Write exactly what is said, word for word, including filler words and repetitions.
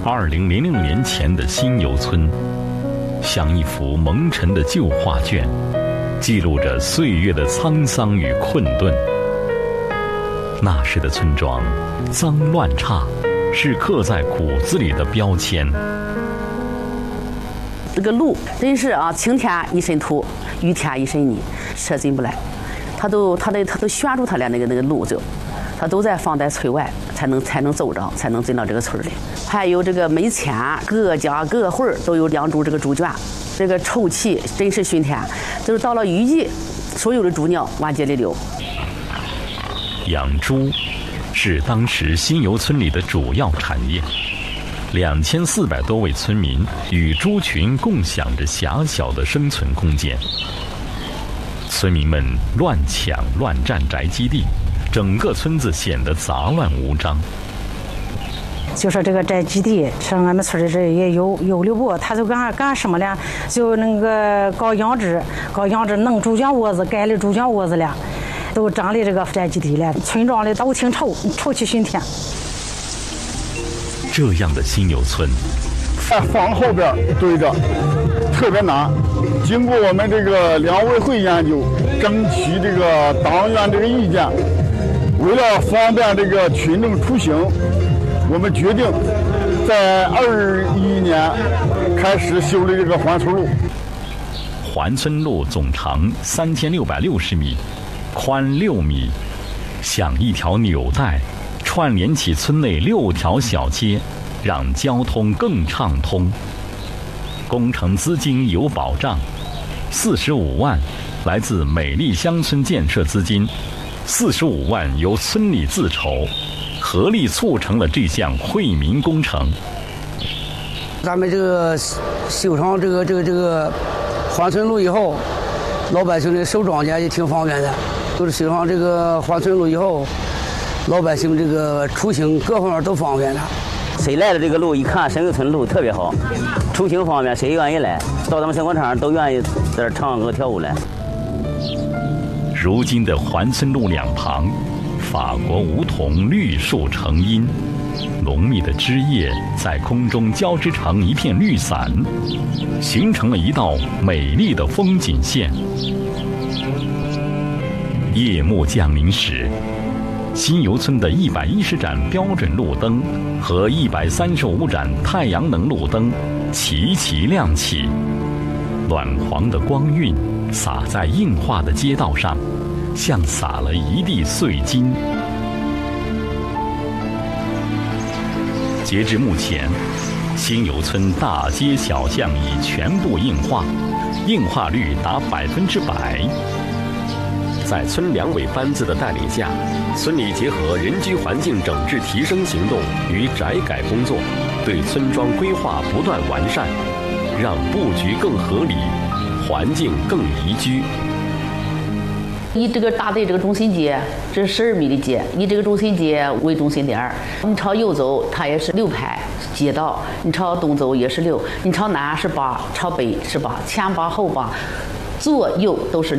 二零零六年前的新游村，像一幅蒙尘的旧画卷，记录着岁月的沧桑与困顿。那时的村庄，脏乱差，是刻在骨子里的标签。 这个路真是啊，晴天一身土，雨天一身泥，车进不来。他都他得他都悬住他俩那个那个路走，他都在放在村外才能才能走着，才能进到这个村里。还有这个门前各家各户都有养猪这个猪圈，这个臭气真是熏天。就是到了雨季，所有的猪鸟往街里流。 养猪是当时新游村里的主要产业，两千四百多位村民与猪群共享着狭小的生存空间。村民们乱抢乱占宅基地，整个村子显得杂乱无章。 就说这个宅基地，像俺们村里这也有有留步，他就干干什么了？就那个搞养殖，搞养殖弄猪圈窝子，盖了猪圈窝子了，都整理这个宅基地了。村庄里都挺臭，臭气熏天。 这样的新游村， 在房后边堆着，特别难。经过我们这个粮委会研究，争取这个党员这个意见，为了方便这个群众出行，我们决定在二一年开始修的这个环村路。 环村路总长三千六百六十米，宽六米，像一条纽带，串联起村内六条小街，让交通更畅通。工程资金有保障，四十五万来自美丽乡村建设资金，四十五万由村里自筹，合力促成了这项惠民工程。 咱们这个修上这个这个这个环村路以后，老百姓的收庄稼也挺方便的。就是修上这个环村路以后，老百姓这个出行各方面都方便了。 谁来的这个路一看，深沟村路特别好，出行方便，谁愿意来到咱们生活场都愿意在这唱歌跳舞来。 如今的环村路两旁，法国梧桐绿树成荫，浓密的枝叶在空中交织成一片绿伞，形成了一道美丽的风景线。夜幕降临时，新游村的一百一十盏标准路灯和一百三十五盏太阳能路灯齐齐亮起，暖黄的光晕洒在硬化的街道上，像洒了一地碎金。截至目前，新游村大街小巷已全部硬化，硬化率达百分之百。 在村两委班子的带领下，村里结合人居环境整治提升行动与宅改工作，对村庄规划不断完善，让布局更合理，环境更宜居。 以这个大队这个中心街，这是十二米的街，以这个中心街为中心点儿。你朝右走，它也是六排街道；你朝东走也是六，你朝南是八，朝北是八，前八后八，左右都是六。